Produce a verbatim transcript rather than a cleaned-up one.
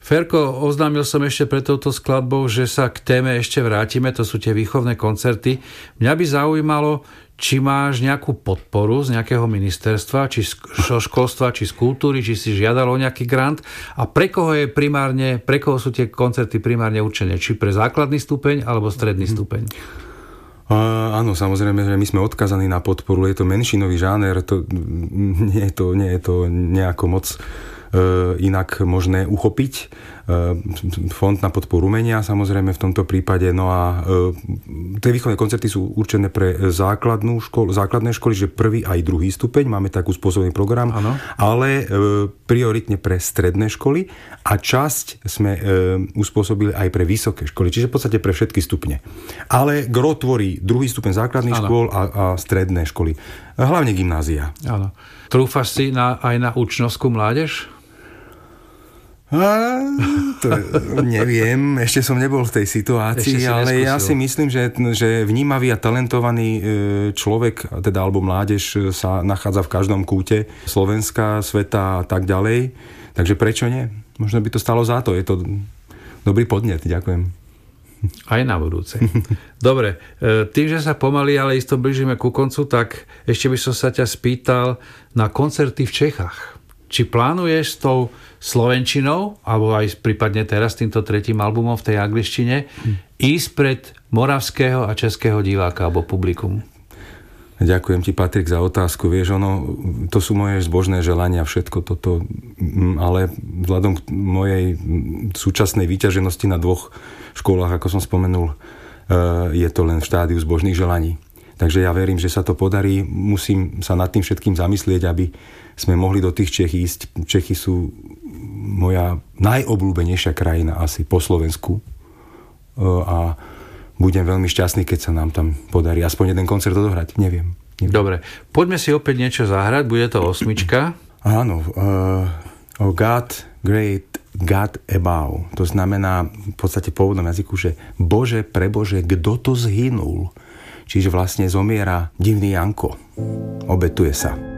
Ferko, oznámil som ešte pre touto skladbou, že sa k téme ešte vrátime, to sú tie výchovné koncerty. Mňa by zaujímalo, či máš nejakú podporu z nejakého ministerstva, či z školstva, či z kultúry, či si žiadal o nejaký grant a pre koho je primárne, pre koho sú tie koncerty primárne určené, či pre základný stupeň alebo stredný stupeň? Uh, áno, samozrejme, že my sme odkazaní na podporu, je to menšinový žáner, to, nie, je to, nie je to nejako moc uh, inak možné uchopiť. Uh, fond na podporu umenia, samozrejme v tomto prípade, no a uh, tie výchovné koncerty sú určené pre základnú školu, základné školy, že prvý aj druhý stupeň, máme takú spôsobný program, ano. Ale uh, prioritne pre stredné školy a časť sme uh, uspôsobili aj pre vysoké školy, čiže v podstate pre všetky stupne. Ale gro tvorí druhý stupeň základných ano. škôl a, a stredné školy, hlavne gymnázia. Áno. Trúfaš si na, aj na učňovskú mládež? A, to neviem, ešte som nebol v tej situácii, ale ja si myslím, že, že vnímavý a talentovaný človek, teda alebo mládež sa nachádza v každom kúte Slovenska, sveta a tak ďalej. Takže prečo nie? Možno by to stalo za to. Je to dobrý podnet. Ďakujem. Aj na budúce. Dobre, tým, že sa pomaly, ale isto blížime ku koncu, tak ešte by som sa ťa spýtal na koncerty v Čechách. Či plánuješ s tou slovenčinou, alebo aj prípadne teraz týmto tretím albumom v tej angličtine, hm. ísť pred moravského a českého diváka alebo publikum? Ďakujem ti, Patrik, za otázku. Vieš, ono, to sú moje zbožné želania, všetko toto, ale vzhľadom k mojej súčasnej vyťaženosti na dvoch školách, ako som spomenul, je to len v štádiu zbožných želaní. Takže ja verím, že sa to podarí. Musím sa nad tým všetkým zamyslieť, aby sme mohli do tých Čech ísť. Čechy sú moja najobľúbenejšia krajina asi po Slovensku. A budem veľmi šťastný, keď sa nám tam podarí aspoň jeden koncert odohrať. Neviem. neviem. Dobre, poďme si opäť niečo zahrať. Bude to osmička. Áno. Uh, oh God, great God above. To znamená v podstate v pôvodnom jazyku, že Bože, prebože, kto to zhynul? Čiže vlastne zomiera divný Janko. Obetuje sa.